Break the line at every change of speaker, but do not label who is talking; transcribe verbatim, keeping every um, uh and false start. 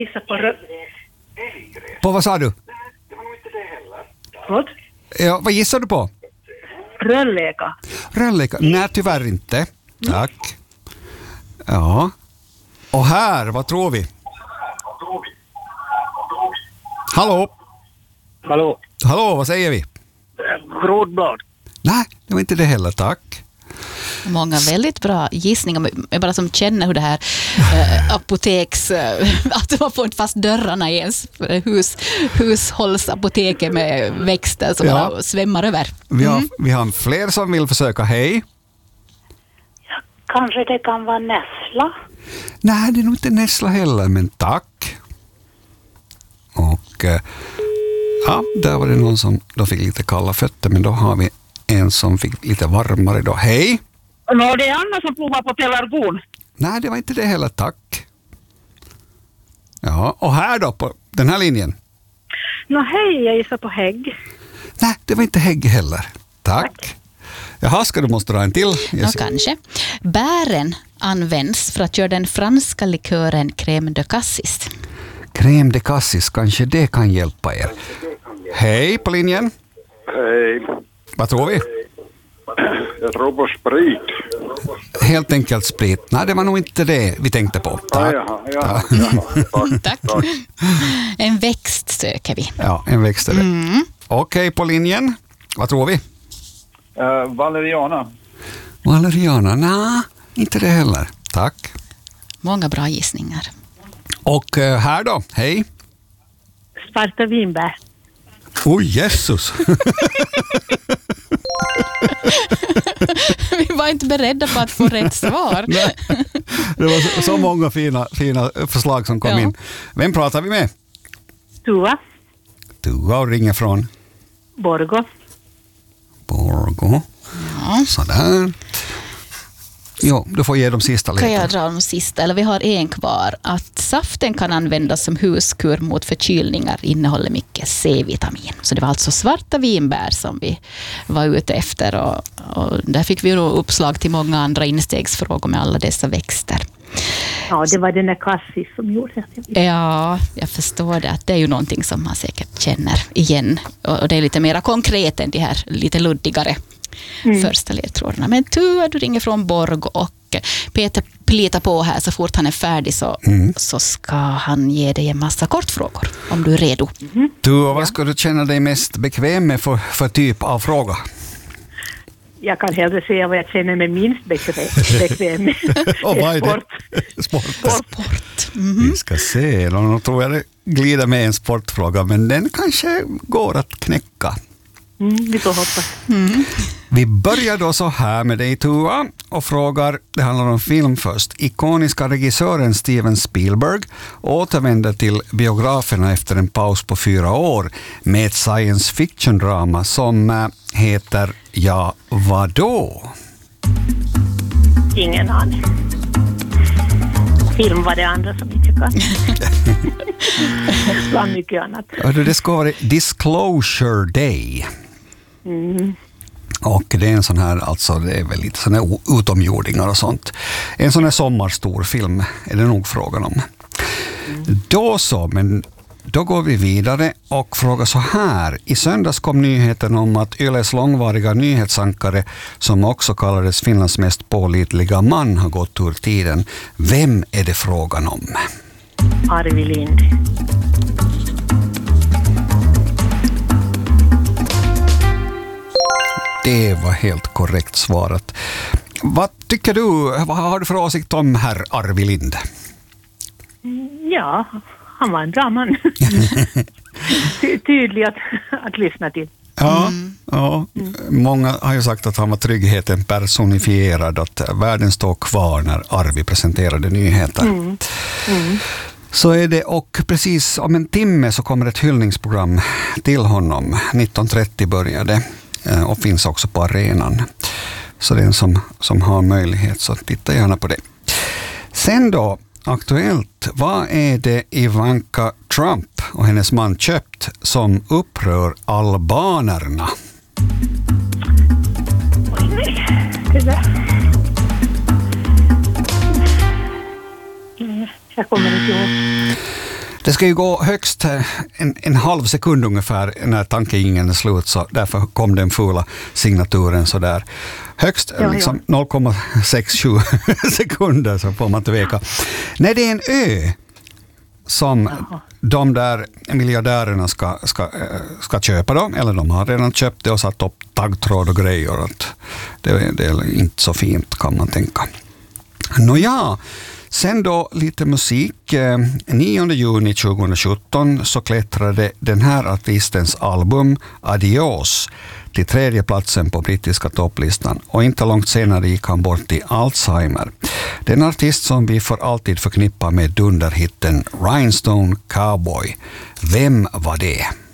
Gissa på rö...
På vad sa du?
Vad?
Ja, vad gissar du på?
Rölleka.
Rölleka? Nej, tyvärr inte. Tack. Ja. Och här, vad tror vi? Hallå?
Hallå?
Hallå, vad säger vi?
Grodblad.
Nej, det var inte det heller, tack.
Många väldigt bra gissningar. Jag bara som känner hur det här eh, apoteks... Eh, att man får inte fast dörrarna i ens hus, hushållsapoteket med växter som
Ja.
bara svämmar över.
Vi har,
Mm.
vi har fler som vill försöka. Hej.
Kanske det kan vara nässla.
Nej, det är nog inte nässla heller, men tack. Och eh, ja, där var det någon som då fick lite kalla fötter, men då har vi en som fick lite varmare då. Hej.
Nå, det är Anna som provar på pelargon.
Nej, det var inte det heller, tack. Ja, och här då på den här linjen.
Nå, hej, jag gissar på hägg.
Nej, det var inte hägg heller. Tack. Tack. Jaha, ska du måste dra en till?
Ja, kanske. Bären används för att göra den franska likören crème de cassis.
Crème de cassis, kanske det kan hjälpa er. Hej på linjen.
Hej.
Vad tror vi?
Jag tror på sprit.
Helt enkelt sprit. Nej, det var nog inte det vi tänkte på. Tack.
Ja, ja, ja. Tack.
Tack. Tack. En växt söker vi.
Ja, en växt är det.
Mm.
Okej, på linjen. Vad tror vi?
Uh, Valeriana.
Valeriana? Nej, inte det heller. Tack.
Många bra gissningar.
Och uh, här då? Hej.
Svarta vinbär.
Oj, Jesus.
Vi var inte beredda på att få rätt svar.
Nej. Det var så, så många fina, fina förslag som kom
Ja.
in. Vem pratar vi med?
Tua.
Tua och ringer från
Borgo.
Borgo.
Ja.
Sådär. Jo, du får ge de sista
Kan
lite.
jag dra de sista, eller vi har en kvar. Att saften kan användas som huskur mot förkylningar, innehåller mycket C-vitamin. Så det var alltså svarta vinbär som vi var ute efter. Och, och där fick vi nog uppslag till många andra instegsfrågor med alla dessa växter.
Ja, det var den där Cassis som gjorde det.
Ja, jag förstår det. Att det är ju någonting som man säkert känner igen. Och, och det är lite mer konkret än de här lite luddigare mm. första ledtrådarna. Men Tua, du ringer från Borg och Peter plitar på här. Så fort han är färdig så, mm. så ska han ge dig en massa kortfrågor. Om du är redo.
Mm. Tua, vad ska du känna dig mest bekväm med för, för typ av fråga?
Jag kan hellre säga vad jag känner mig minst bekväm med.
Och vad är det?
Sport.
Sport.
Sport. Sport. Mm.
Vi ska se. Då tror jag det glider med en sportfråga, men den kanske går att knäcka.
Mm, vi får hoppas.
Mm.
Vi börjar då så här med dig, Tua, och frågar, det handlar om film först. Ikoniska regissören Steven Spielberg återvänder till biograferna efter en paus på fyra år med ett science fiction-drama som heter Ja, vadå?
Ingen aning. Film var det andra som inte kan. Bland mycket annat.
Det ska vara Disclosure Day.
Mm.
Och det är en sån här, alltså det är väl lite sån här utomjordingar och sånt. En sån här sommarstor film är det nog frågan om. Mm. Då så, men då går vi vidare och frågar så här. I söndags kom nyheten om att Yles långvariga nyhetsankare, som också kallades Finlands mest pålitliga man, har gått ur tiden. Vem är det frågan om?
Arvi Lind.
Det var helt korrekt svarat. Vad tycker du, vad har du för åsikt om herr Arvi Lind?
Ja, han var en bra man. Ty- tydlig att, att lyssna till.
Ja, mm. ja, många har ju sagt att han var tryggheten personifierad, att världen står kvar när Arvi presenterade nyheter. Mm. Mm. Så är det, och precis om en timme så kommer ett hyllningsprogram till honom. nitton trettio började och finns också på arenan. Så det är en som, som har möjlighet, så titta gärna på det. Sen då, aktuellt, vad är det Ivanka Trump och hennes man köpt som upprör albanerna?
Oj, nej. Det där. Jag kommer inte ihåg.
Det ska ju gå högst en, en halv sekund ungefär när tankingen är slut, så därför kom den fulla signaturen så där. Högst
Ja,
liksom
ja.
noll komma sex sju sekunder, så får man tveka. Nej, det är en ö som
Jaha.
de där miljardärerna ska, ska, ska köpa då, eller de har redan köpt det och satt upp taggtråd och grejer. Att det, det är inte så fint, kan man tänka. Nåja, sen då lite musik. nionde juni tjugosjutton så klättrade den här artistens album Adios till tredje platsen på brittiska topplistan, och inte långt senare gick han bort i Alzheimer. Det är en artist som vi för alltid förknippar med dunderhitten Rhinestone Cowboy. Vem var det?